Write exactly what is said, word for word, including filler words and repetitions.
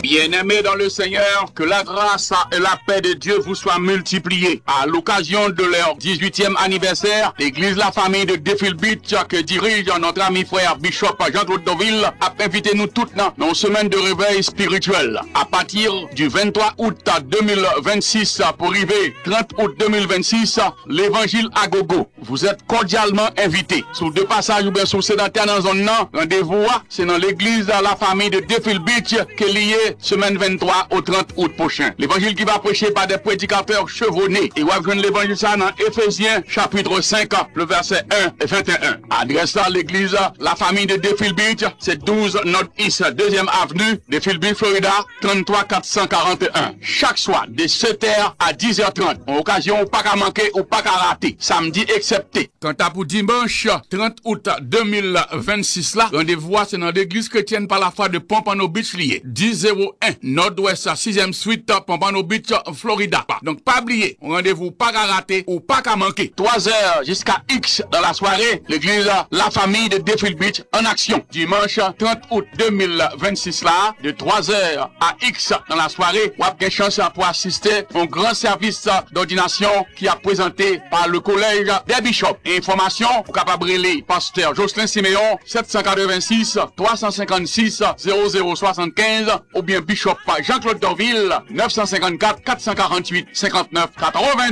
Bien-aimés dans le Seigneur, que la grâce et la paix de Dieu vous soient multipliées. À l'occasion de leur dix-huitième anniversaire, l'église La Famille de Deauville Beach, que dirige notre ami frère Bishop Jean-Claude Deauville, a invité nous toutes dans une semaine de réveil spirituel. À partir du vingt-trois août deux mille vingt-six pour arriver trente août deux mille vingt-six, l'évangile à gogo. Vous êtes cordialement invités. Sous deux passages ou bien sous sédentaire dans zone non, rendez-vous, c'est dans l'église La Famille de Deauville Beach qui est liée semaine vingt-trois au trente août prochain. L'évangile qui va prêcher par des prédicateurs chevronnés. Et vous avez l'évangile ça dans Éphésiens chapitre cinq, le verset un et vingt et un. Adresse à l'église La Famille de Deauville Beach, c'est douze North East deuxième avenue, Deauville Beach, Florida, trente-trois quatre cent quarante et un. Chaque soir, de sept heures à dix heures trente. En occasion, pas qu'à manquer ou pas qu'à rater. Samedi excepté. Quant à pour dimanche, trente août deux mille vingt-six là, rendez-vous c'est dans l'église chrétienne par la foi de Pompano Beach lié. dix zéro un Nord-Ouest sixième Suite, Pompano Beach, Florida. Donc, pas oublier, rendez-vous pas qu'à rater ou pas qu'à manquer. trois heures jusqu'à X dans la soirée, l'église La Famille de Deauville Beach en action. Dimanche trente août deux mille vingt-six là, de trois heures à X dans la soirée, vous avez chance pour assister au grand service d'ordination qui a présenté par le collège des bishops. Information, vous capable brûler pasteur Jocelyn Siméon, sept cent quatre-vingt-six trois cent cinquante-six zéro zéro soixante-quinze, ou bien Bishop Jean-Claude Deauville, neuf cent cinquante-quatre quatre cent quarante-huit cinquante-neuf quatre-vingt.